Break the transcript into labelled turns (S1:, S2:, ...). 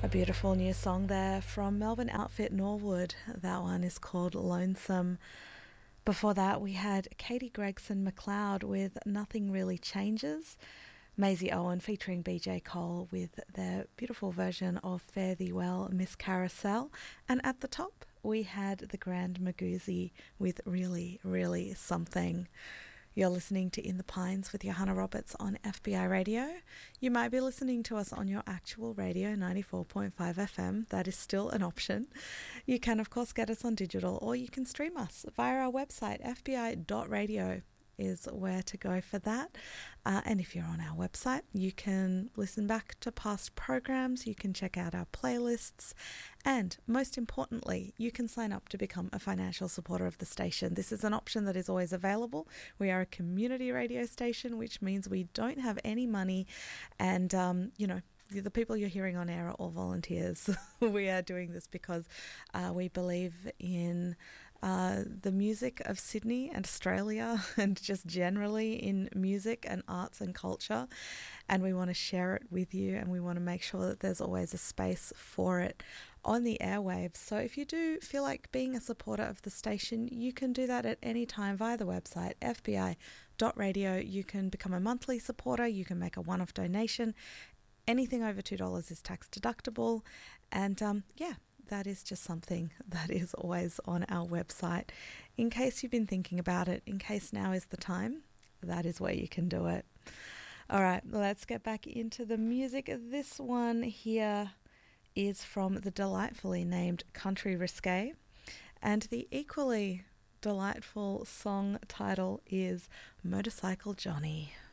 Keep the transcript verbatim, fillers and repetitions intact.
S1: A beautiful new song there from Melbourne outfit Norwood. That one is called Lonesome. Before that, we had Katie Gregson McLeod with Nothing Really Changes. Maisie Owen featuring B J Cole with their beautiful version of Fare Thee Well, Miss Carousel. And at the top, we had the Grand Magoozy with Really, Really Something. You're listening to In the Pines with Johanna Roberts on F B I Radio. You might be listening to us on your actual radio, ninety-four point five F M. That is still an option. You can, of course, get us on digital, or you can stream us via our website, f b i dot radio is where to go for that. Uh, and if you're on our website, you can listen back to past programs, you can check out our playlists, and most importantly, you can sign up to become a financial supporter of the station. This is an option that is always available. We are a community radio station, which means we don't have any money, and, um, you know, the people you're hearing on air are all volunteers. We are doing this because uh, we believe in uh, the music of Sydney and Australia, and just generally in music and arts and culture, and we want to share it with you, and we want to make sure that there's always a space for it on the airwaves. So if you do feel like being a supporter of the station, you can do that at any time via the website, f b i dot radio. You can become a monthly supporter, you can make a one-off donation. Anything over two dollars is tax deductible, and um, yeah, that is just something that is always on our website. In case you've been thinking about it, in case now is the time, that is where you can do it. All right, let's get back into the music. This one here is from the delightfully named Country Risque, and the equally delightful song title is Motorcycle Johnny.